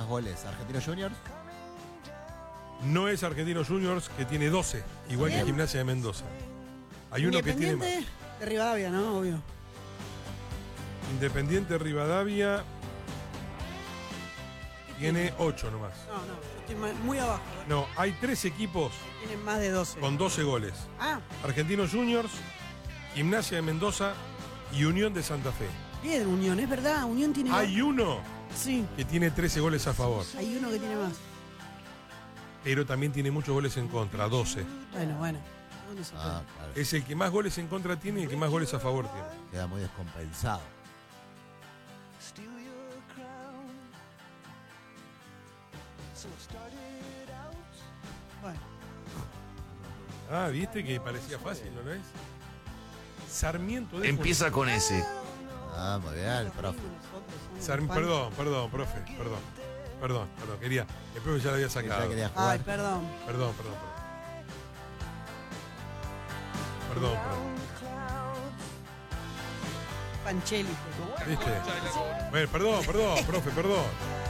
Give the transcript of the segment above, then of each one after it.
más goles. Argentinos Juniors. No es Argentinos Juniors, que tiene 12, igual que Bien. Gimnasia de Mendoza. Hay uno que tiene más. Independiente de Rivadavia, ¿no? Obvio. Independiente Rivadavia tiene 8 nomás. No, yo estoy muy abajo. No, hay 3 equipos Tienen más de 12. con 12 goles. Ah, Argentinos Juniors, Gimnasia de Mendoza y Unión de Santa Fe. bien, Unión, es verdad. Unión tiene Hay uno Sí, que tiene 13 goles a favor, hay uno que tiene más. pero también tiene muchos goles en contra, 12. Bueno. ¿Dónde se fue? Ah, claro. Es el que más goles en contra tiene y el que más goles a favor tiene. Queda muy descompensado. Bueno, Ah, ¿viste que parecía fácil, no lo es? Sarmiento de Empieza con S. Ah, muy bien, profe. Perdón, profe, perdón, quería. El profe ya lo había Ya sacado. quería Ay, jugar. perdón. Perdón. Panchelli. ¿Viste? Bueno, perdón, profe, perdón.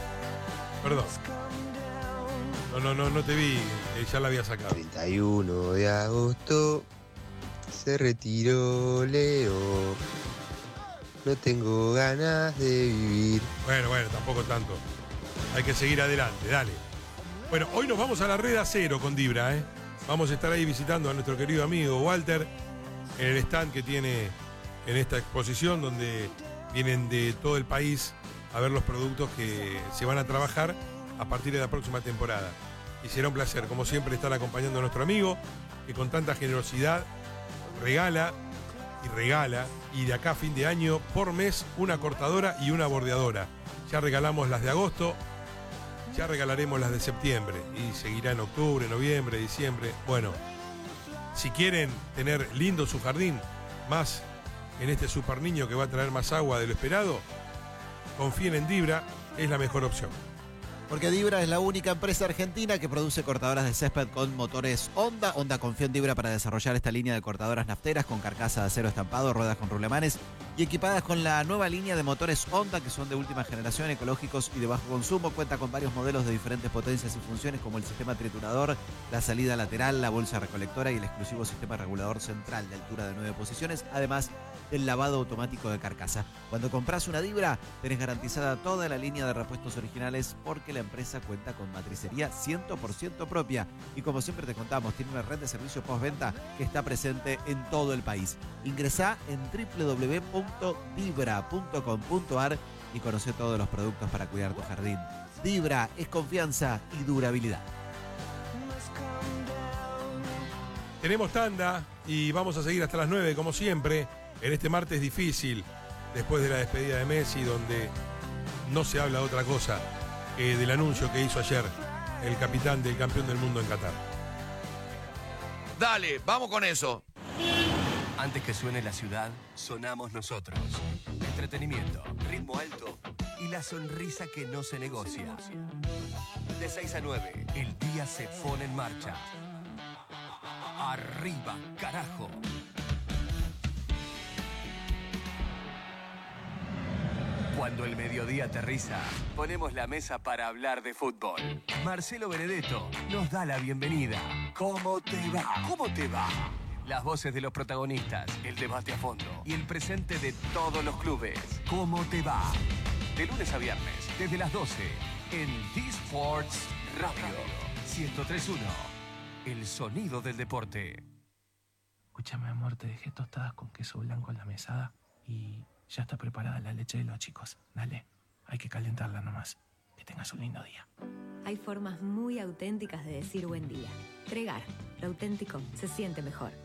No te vi, ya la había sacado. 31 de agosto se retiró Leo. No tengo ganas de vivir. Bueno, tampoco tanto. Hay que seguir adelante, dale. Bueno, hoy nos vamos a la Red Acero con Dibra, ¿eh? Vamos a estar ahí visitando a nuestro querido amigo Walter en el stand que tiene en esta exposición donde vienen de todo el país a ver los productos que se van a trabajar a partir de la próxima temporada. Y será un placer, como siempre, estar acompañando a nuestro amigo que con tanta generosidad regala y de acá a fin de año por mes una cortadora y una bordeadora. Ya regalamos las de agosto, ya regalaremos las de septiembre y seguirá en octubre, noviembre, diciembre. Bueno, si quieren tener lindo su jardín, más en este super niño que va a traer más agua de lo esperado, confíen en Dibra, es la mejor opción. Porque Dibra es la única empresa argentina que produce cortadoras de césped con motores Honda. Honda confió en Dibra para desarrollar esta línea de cortadoras nafteras con carcasa de acero estampado, ruedas con rulemanes y equipadas con la nueva línea de motores Honda que son de última generación, ecológicos y de bajo consumo. Cuenta con varios modelos de diferentes potencias y funciones como el sistema triturador, la salida lateral, la bolsa recolectora y el exclusivo sistema regulador central de altura de 9 posiciones, además del lavado automático de carcasa. Cuando compras una Dibra, tenés garantizada toda la línea de repuestos originales porque la empresa cuenta con matricería 100% propia. Y como siempre te contamos, tiene una red de servicio postventa que está presente en todo el país. Ingresá en www.dibra.com.ar y conoce todos los productos para cuidar tu jardín. Dibra es confianza y durabilidad. Tenemos tanda y vamos a seguir hasta las 9, como siempre, en este martes difícil, después de la despedida de Messi, donde no se habla de otra cosa que del anuncio que hizo ayer el capitán del campeón del mundo en Qatar. Dale, vamos con eso. Antes que suene la ciudad, sonamos nosotros. Entretenimiento, ritmo alto y la sonrisa que no se negocia. De 6 a 9, el día se pone en marcha. Arriba, carajo. Cuando el mediodía aterriza, ponemos la mesa para hablar de fútbol. Marcelo Benedetto nos da la bienvenida. ¿Cómo te va? ¿Cómo te va? Las voces de los protagonistas, el debate a fondo y el presente de todos los clubes. ¿Cómo te va? De lunes a viernes, desde las 12, en D-Sports Radio 103.1. El sonido del deporte. Escúchame, amor, te dejé tostadas con queso blanco en la mesada y ya está preparada la leche de los chicos. Dale, hay que calentarla nomás. Que tengas un lindo día. Hay formas muy auténticas de decir buen día. Tregar, lo auténtico se siente mejor.